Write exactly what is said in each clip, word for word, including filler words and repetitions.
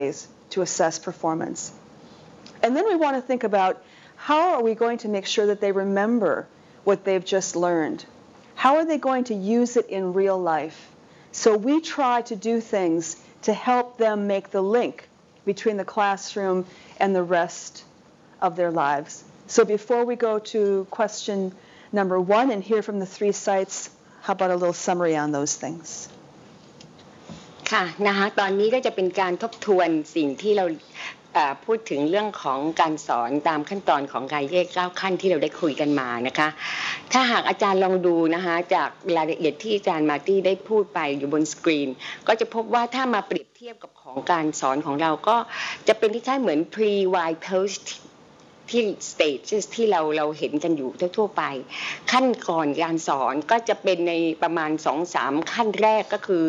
to assess performance. And then we want to think about how are we going to make sure that they remember what they've just learned? How are they going to use it in real life? So we try to do things to help them make the link between the classroom and the rest of their lives. So before we go to question number one and hear from the three sites, how about a little summary on those things? ค่ะนะคะตอนนี้ก็จะเป็นการทบทวนสิ่งที่เราพูดถึงเรื่องของการสอนตามขั้นตอนของการแยกเก้าขั้นที่เราได้คุยกันมานะคะถ้าหากอาจารย์ลองดูนะคะจากรายละเอียดที่อาจารย์มาร์ตี้ได้พูดไปอยู่บนสกรีนก็จะพบว่าถ้ามาเปรียบเทียบกับของการสอนของเราก็จะเป็นที่คล้ายเหมือน pre while post ที่ stages ที่เราเราเห็นกันอยู่ทั่วๆไปขั้นก่อนการสอนก็จะเป็นในประมาณ สองถึงสาม ขั้นแรกก็คือ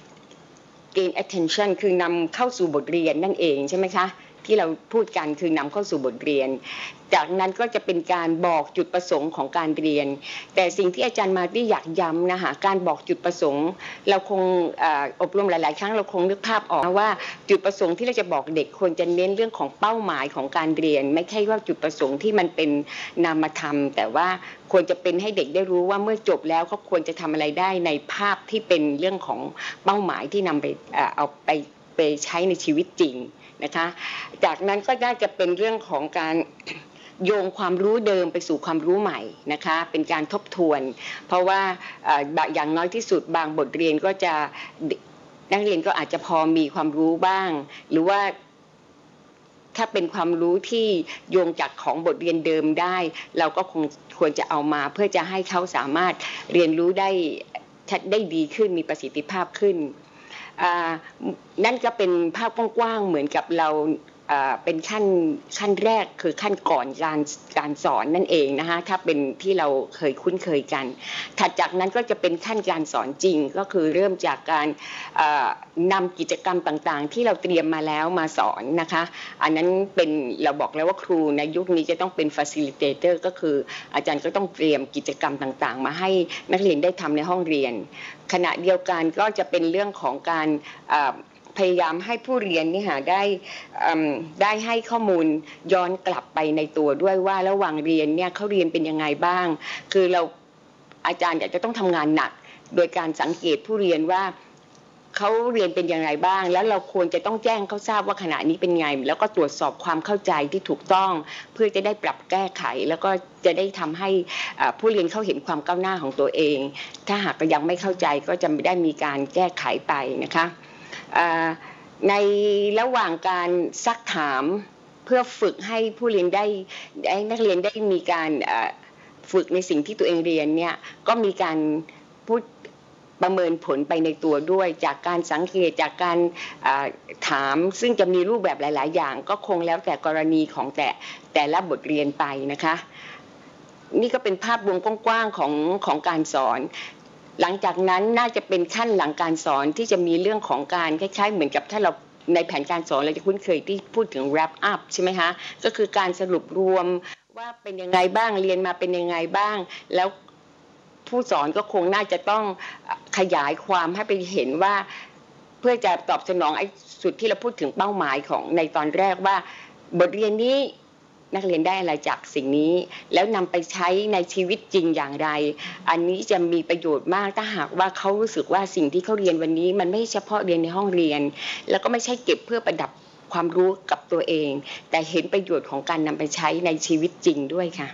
gain attention คือนำเข้าสู่บทเรียนนั่นเองใช่ไหมคะที่เราพูดกันคือนำเข้าสู่บทเรียนจากนั้นก็จะเป็นการบอกจุดประสงค์ของการเรียนแต่สิ่งที่อาจารย์มาร์ตี้อยากย้ำนะคะการบอกจุดประสงค์เราคงอบรมหลายๆครั้งเราคงนึกภาพออกว่าจุดประสงค์ที่เราจะบอกเด็กควรจะเน้นเรื่องของเป้าหมายของการเรียนไม่ใช่ว่าจุดประสงค์ที่มันเป็นนามธรรมแต่ว่าควรจะเป็นให้เด็กได้รู้ว่าเมื่อจบแล้วเขาควรจะทำอะไรได้ในภาพที่เป็นเรื่องของเป้าหมายที่นำไปเอาไปไปใช้ในชีวิตจริงนะคะจากนั้นก็น่าจะเป็นเรื่องของการโยงความรู้เดิมไปสู่ความรู้ใหม่นะคะเป็นการทบทวนเพราะว่าอย่างน้อยที่สุดบางบทเรียนก็จะนักเรียนก็อาจจะพอมีความรู้บ้างหรือว่าถ้าเป็นความรู้ที่โยงจากของบทเรียนเดิมได้เราก็คงควรจะเอามาเพื่อจะให้เขาสามารถเรียนรู้ได้ได้ดีขึ้นมีประสิทธิภาพขึ้นนั่นก็เป็นภาพกว้างๆเหมือนกับเราเป็นขั้นขั้นแรกคือขั้นก่อนการการสอนนั่นเองนะคะถ้าเป็นที่เราเคยคุ้นเคยกันถัดจากนั้นก็จะเป็นขั้นการสอนจริงก็คือเริ่มจากการนำกิจกรรมต่างๆที่เราเตรียมมาแล้วมาสอนนะคะอันนั้นเป็นเราบอกแล้วว่าครูในยุคนี้จะต้องเป็น facilitator ก็คืออาจารย์ก็ต้องเตรียมกิจกรรมต่างๆมาให้นักเรียนได้ทำในห้องเรียนขณะเดียวกันก็จะเป็นเรื่องของการพยายามให้ผู้เรียนนี่ค่ะได้ได้ให้ข้อมูลย้อนกลับไปในตัวด้วยว่าระหว่างเรียนเนี่ยเขาเรียนเป็นยังไงบ้างคือเราอาจารย์อยากจะต้องทำงานหนักโดยการสังเกตผู้เรียนว่าเขาเรียนเป็นยังไงบ้างแล้วเราควรจะต้องแจ้งเขาทราบว่าขณะนี้เป็นไงแล้วก็ตรวจสอบความเข้าใจที่ถูกต้องเพื่อจะได้ปรับแก้ไขแล้วก็จะได้ทำให้ผู้เรียนเขาเห็นความก้าวหน้าของตัวเองถ้าหากยังไม่เข้าใจก็จะไม่ได้มีการแก้ไขไปนะคะในระหว่างการซักถามเพื่อฝึกให้ผู้เรียนได้ให้นักเรียนได้มีการฝึกในสิ่งที่ตัวเองเรียนเนี่ยก็มีการพูดประเมินผลไปในตัวด้วยจากการสังเกตจากการถามซึ่งจะมีรูปแบบหลายๆอย่างก็คงแล้วแต่กรณีของแต่แต่ละบทเรียนไปนะคะนี่ก็เป็นภาพวงกว้างๆของของการสอนหลังจากนั้นน่าจะเป็นขั้นหลังการสอนที่จะมีเรื่องของการคล้ายๆเหมือนกับถ้าเราในแผนการสอนเราจะคุ้นเคยที่พูดถึง wrap up ใช่ไหมคะก็คือการสรุปรวมว่าเป็นยังไงบ้างเรียนมาเป็นยังไงบ้างแล้วผู้สอนก็คงน่าจะต้องขยายความให้ไปเห็นว่าเพื่อจะตอบสนองไอ้สุดที่เราพูดถึงเป้าหมายของในตอนแรกว่าบทเรียนนี้นักเรียนได้อะไรจากสิ่งนี้แล้วนำไปใช้ในชีวิตจริงอย่างไรอันนี้จะมีประโยชน์มากถ้าหากว่าเขารู้สึกว่าสิ่งที่เขาเรียนวันนี้มันไม่เฉพาะเรียนในห้องเรียนแล้วก็ไม่ใช่เก็บเพื่อประดับความรู้กับตัวเองแต่เห็นประโยชน์ของการนำไปใช้ในชีวิตจริงด้วยค่ะ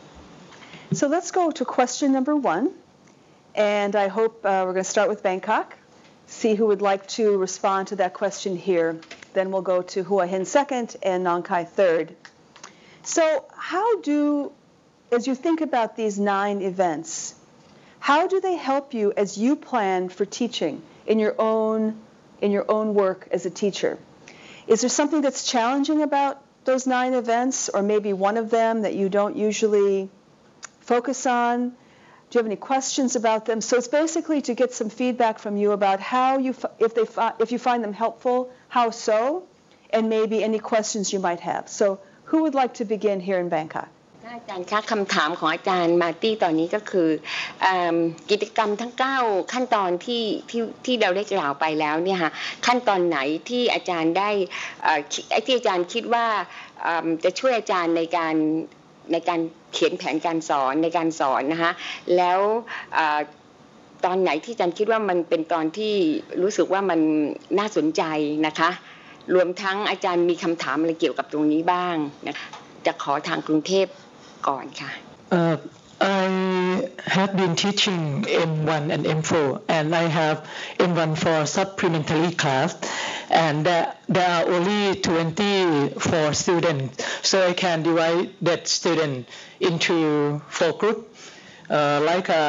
So let's go to question number one and I hope uh, we're going to start with Bangkok see who would like to respond to that question here then we'll go to Hua Hin second and Nong Khai third.So how do, as you think about these nine events, how do they help you as you plan for teaching in your own, in your own work as a teacher? Is there something that's challenging about those nine events, or maybe one of them that you don't usually focus on? Do you have any questions about them? So it's basically to get some feedback from you about how you, if they, if you find them helpful, how so, and maybe any questions you might have. So.Who would like to begin here in Bangkok? ถ้าอาจารย์คะคำถามของอาจารย์มาร์ตี้ตอนนี้ก็คือกิจกรรมทั้งเก้าขั้นตอนที่ที่ที่เราได้กล่าวไปแล้วเนี่ยค่ะขั้นตอนไหนที่อาจารย์ได้ไอ้ที่อาจารย์คิดว่าจะช่วยอาจารย์ในการในการเขียนแผนการสอนในการสอนนะคะแล้วตอนไหนที่อาจารย์คิดว่ามันเป็นตอนที่รู้สึกว่ามันน่าสนใจนะคะรวมทั้งอาจารย์มีคำถามอะไรเกี่ยวกับตรงนี้บ้างนะจะขอทางกรุงเทพก่อนค่ะ uh, I have been teachingเอ็ม วัน and เอ็ม โฟร์ and I have เอ็ม วัน for supplementary class and there, there are only twenty-four students so I can divide that student into four groups uh, like a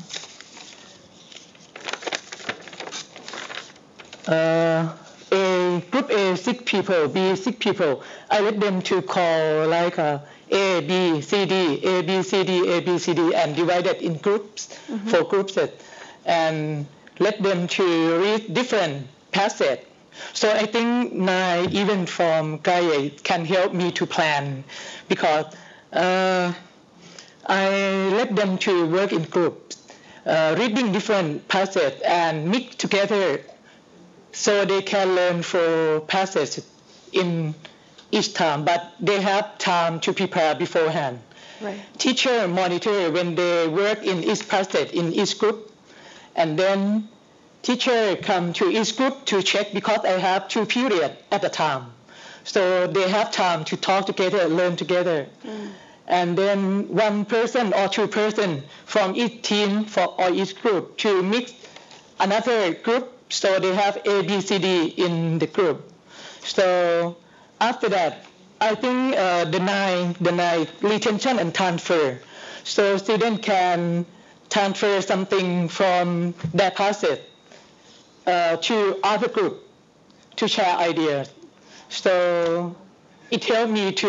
uh, A group A six people, B six people. I let them to call like a A, B, C, D, A, B, C, D, A, B, C, D, and divided in groups, mm-hmm. four groups, and let them to read different passages. So I think nine even from Gaia can help me to plan because uh, I let them to work in groups, uh, reading different passages and mix together.So they can learn for passages in each time, but they have time to prepare beforehand. Right. Teacher monitor when they work in each passage in each group, and then teacher come to each group to check because I have two periods at a time. So they have time to talk together, learn together. Mm. And then one person or two person from each team for or each group to mix another group.So they have A, B, C, D in the group. So after that, I think uh, the nine, the nine retention and transfer. So student can transfer something from their passage uh, to other group to share ideas. So it helped me to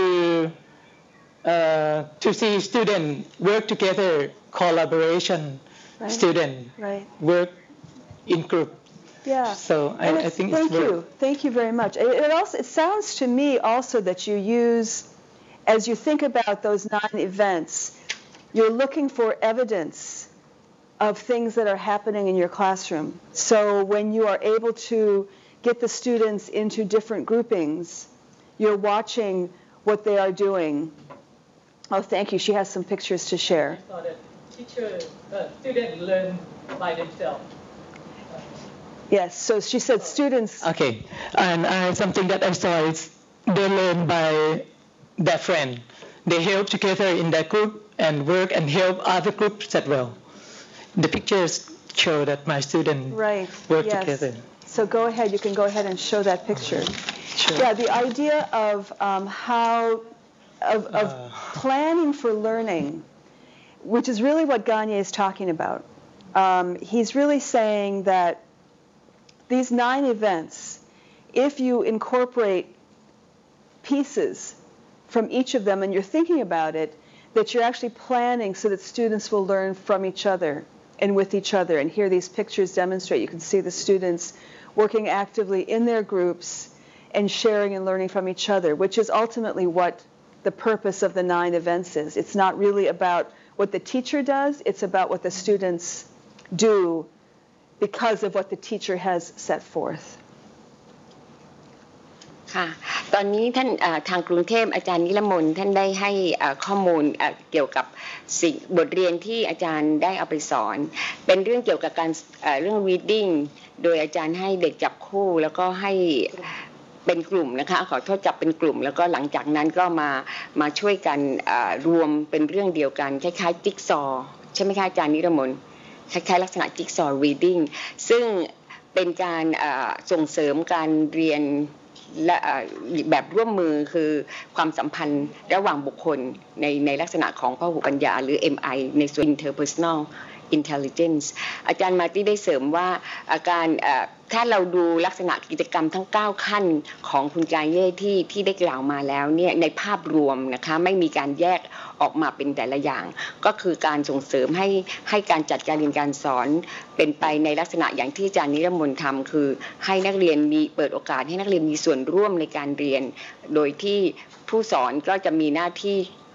uh, to see student work together, collaboration, right. student right. work in group.Yeah. So I, I think thank it's you. Thank you very much. It, it also it sounds to me also that you use, as you think about those nine events, you're looking for evidence of things that are happening in your classroom. So when you are able to get the students into different groupings, you're watching what they are doing. Oh, thank you. She has some pictures to share. I saw that teacher, uh, students learn by themselves.Yes, so she said students. Okay, and I, something that I saw is they learn by their friend. They help together in that group and work and help other groups as well. The pictures show that my students right. work yes. together. So go ahead, you can go ahead and show that picture. Sure. Yeah, the idea of um, how, of, of uh. planning for learning, which is really what Gagne is talking about. Um, he's really saying that these nine events, if you incorporate pieces from each of them and you're thinking about it, that you're actually planning so that students will learn from each other and with each other. And here these pictures demonstrate, you can see the students working actively in their groups and sharing and learning from each other, which is ultimately what the purpose of the nine events is. It's not really about what the teacher does, it's about what the students do.Because of what the teacher has set forth. ค่ะตอนนี้ท่านทางกรุงเทพอาจารย์นิรมนต์ท่านได้ให้ข้อมูลเกี่ยวกับสิ่งบทเรียนที่อาจารย์ได้เอาไปสอนเป็นเรื่องเกี่ยวกับการเรื่อง reading โดยอาจารย์ให้เด็กจับคู่แล้วก็ให้เป็นกลุ่มนะคะขอโทษจับเป็นกลุ่มแล้วก็หลังจากนั้นก็มามาช่วยกันรวมเป็นเรื่องเดียวกันคล้ายๆจิ๊กซอว์ใช่ไหมคะอาจารย์นิรมนต์คล้ายๆลักษณะจิ๊กซอว์ reading ซึ่งเป็นการส่งเสริมการเรียนและแบบร่วมมือคือความสัมพันธ์ระหว่างบุคคลในในลักษณะของพหุปัญญาหรือ เอ็ม ไอ ในส่วน interpersonal intelligence อาจารย์มาร์ตี้ได้เสริมว่าอาการถ้าเราดูลักษณะกิจกรรมทั้งเก้าขั้นของคุณกายเย่ที่ที่ได้กล่าวมาแล้วเนี่ยในภาพรวมนะคะไม่มีการแยกออกมาเป็นแต่ละอย่างก็คือการส่งเสริมให้ให้การจัดการเรียนการสอนเป็นไปในลักษณะอย่างที่อาจารย์นิรมนต์ทำคือให้นักเรียนมีเปิดโอกาสให้นักเรียนมีส่วนร่วมในการเรียนโดยที่ผู้สอนก็จะมีหน้าที่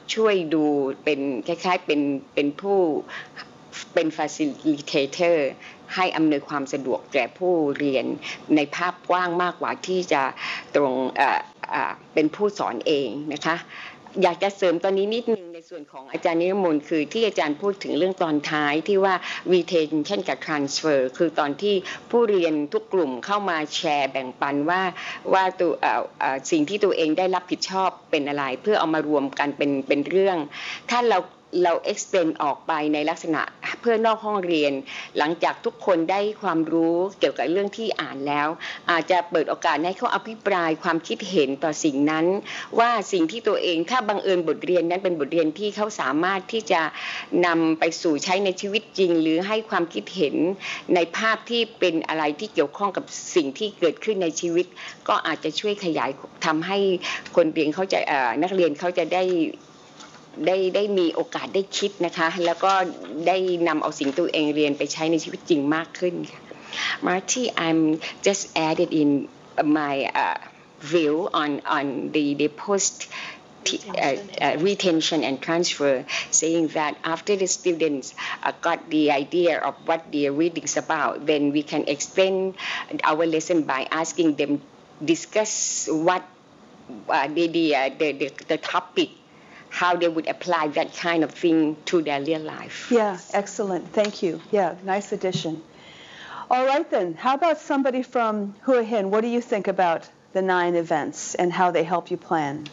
ช่วยดูเป็นคล้ายๆเป็นเป็นผู้เป็น facilitator ให้อำนวยความสะดวกแก่ผู้เรียนในภาพกว้างมากกว่าที่จะตรงเอ่อเอ่อเป็นผู้สอนเองนะคะอยากจะเสริมตอนนี้นิดนึงในส่วนของอาจารย์นิรมนต์คือที่อาจารย์พูดถึงเรื่องตอนท้ายที่ว่า retention กับ transfer คือตอนที่ผู้เรียนทุกกลุ่มเข้ามาแชร์แบ่งปันว่าว่าตัวเอ่อเอ่อสิ่งที่ตัวเองได้รับผิดชอบเป็นอะไรเพื่อเอามารวมกันเป็นเป็นเรื่องถ้าเราเรา extend ออกไปในลักษณะเพื่อนอกห้องเรียนหลังจากทุกคนได้ความรู้เกี่ยวกับเรื่องที่อ่านแล้วอาจจะเปิดโอกาสให้เขาอภิปรายความคิดเห็นต่อสิ่งนั้นว่าสิ่งที่ตัวเองถ้าบังเอิญบทเรียนนั้นเป็นบทเรียนที่เขาสามารถที่จะนำไปสู่ใช้ในชีวิตจริงหรือให้ความคิดเห็นในภาพที่เป็นอะไรที่เกี่ยวข้องกับสิ่งที่เกิดขึ้นในชีวิตก็อาจจะช่วยขยายทำให้คนเรียนเขาจะนักเรียนเขาจะได้ได้ได้มีโอกาสได้คิดนะคะแล้วก็ได้นำเอาสิ่งตัวเองเรียนไปใช้ในชีวิตจริงมากขึ้นค่ะ Marty I'm just added in my uh, view on on the the post uh, uh, retention and transfer saying that after the students uh, got the idea of what the reading is about then we can extend our lesson by asking them discuss what uh, the the, uh, the the the topic how they would apply that kind of thing to their real life. Yeah, excellent. Thank you. Yeah, nice addition. All right then, how about somebody from Hua Hin? What do you think about the nine events and how they help you plan?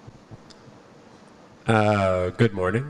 Uh, good morning.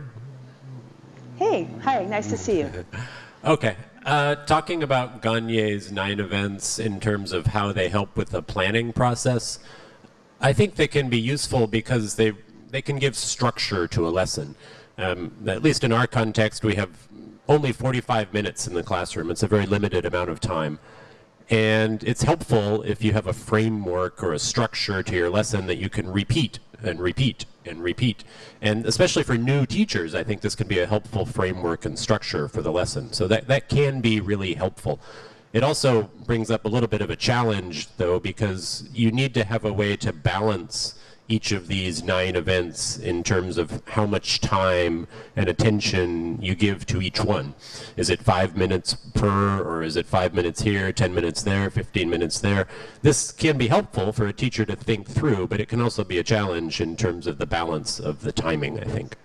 Hey, hi, nice to see you. Okay. Uh, talking about Ganye's nine events in terms of how they help with the planning process, I think they can be useful because they they can give structure to a lesson. Um, at least in our context, we have only forty-five minutes in the classroom. It's a very limited amount of time. And it's helpful if you have a framework or a structure to your lesson that you can repeat and repeat and repeat. And especially for new teachers, I think this can be a helpful framework and structure for the lesson. So that, that can be really helpful. It also brings up a little bit of a challenge, though, because you need to have a way to balance each of these nine events in terms of how much time and attention you give to each one. Is it five minutes per, or is it five minutes here, ten minutes there, fifteen minutes there? This can be helpful for a teacher to think through, but it can also be a challenge in terms of the balance of the timing, I think.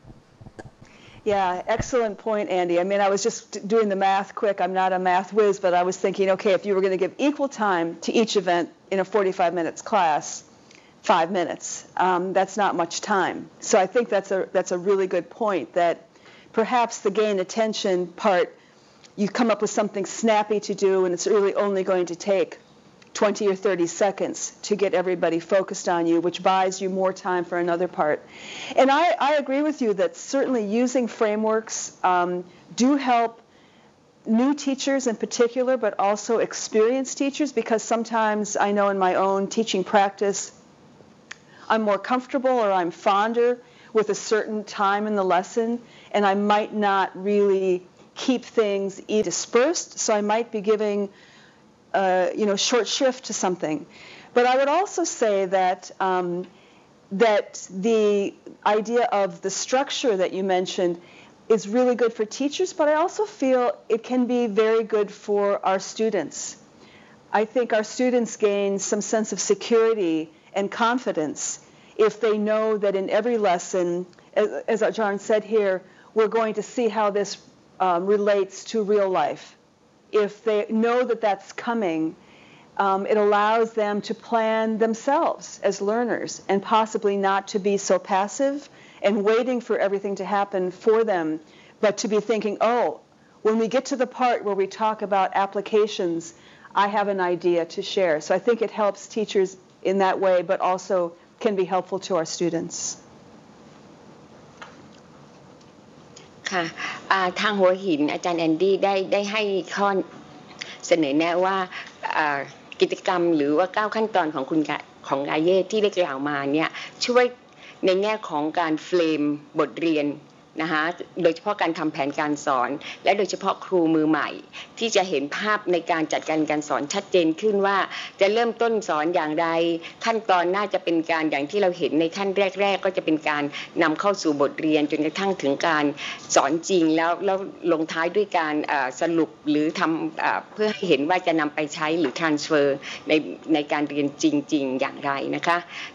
Yeah, excellent point, Andy. I mean, I was just doing the math quick. I'm not a math whiz, but I was thinking, okay, if you were going to give equal time to each event in a forty-five minutes class, five minutes. Um, that's not much time. So I think that's a that's a really good point, that perhaps the gain attention part, you come up with something snappy to do, and it's really only going to take twenty or thirty seconds to get everybody focused on you, which buys you more time for another part. And I, I agree with you that certainly using frameworks um, do help new teachers in particular, but also experienced teachers, because sometimes I know in my own teaching practice, I'm more comfortable or I'm fonder with a certain time in the lesson, and I might not really keep things dispersed, so I might be giving uh, you know, short shrift to something. But I would also say that um, that the idea of the structure that you mentioned is really good for teachers, but I also feel it can be very good for our students. I think our students gain some sense of security and confidence if they know that in every lesson, as, as John said here, we're going to see how this um, relates to real life. If they know that that's coming, um, it allows them to plan themselves as learners and possibly not to be so passive and waiting for everything to happen for them, but to be thinking, oh, when we get to the part where we talk about applications, I have an idea to share. So I think it helps teachers in that way, but also can be helpful to our students. ค่ะทางหัวหินอาจารย์แอนดี้ได้ได้ให้ข้อเสนอแนะว่ากิจกรรมหรือว่าเก้าขั้นตอนของคุณของกาเย่ที่ได้กล่าวมาเนี่ยช่วยในแง่ของการเฟรมบทเรียนนะคะโดยเฉพาะการทำแผนการสอนและโดยเฉพาะครูมือใหม่ที่จะเห็นภาพในการจัดการการสอนชัดเจนขึ้นว่าจะเริ่มต้นสอนอย่างไรขั้นตอนน่าจะเป็นการอย่างที่เราเห็นในขั้นแรกๆก็จะเป็นการนำเข้าสู่บทเรียนจนกระทั่งถึงการสอนจริงแล้วแล้วลงท้ายด้วยการสรุปหรือทำเพื่อให้เห็นว่าจะนำไปใช้หรือ transfer ในในการเรียนจริงๆอย่างไรนะคะ